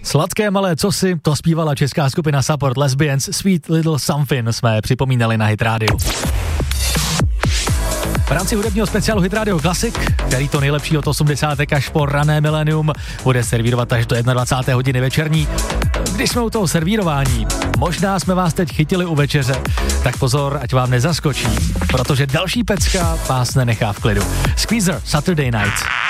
Sladké malé cosi, to zpívala česká skupina Support Lesbians, Sweet Little Something jsme připomínali na Hit Radio. V rámci hudebního speciálu Hit Radio Classic, který to nejlepší od 80. až po rané milénium bude servírovat až do 21. hodiny večerní. Když jsme u toho servírování, možná jsme vás teď chytili u večeře, tak pozor, ať vám nezaskočí, protože další pecka vás nenechá v klidu. Squeezer, Saturday Night.